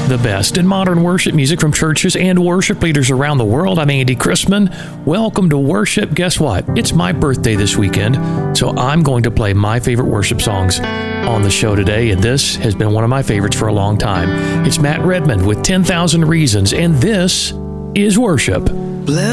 The best in modern worship music from churches and worship leaders around the world. I'm Andy Christman. Welcome to worship. Guess what? It's my birthday this weekend, so I'm going to play my favorite worship songs on the show today, and this has been one of my favorites for a long time. It's Matt Redman with 10,000 Reasons, and this is worship.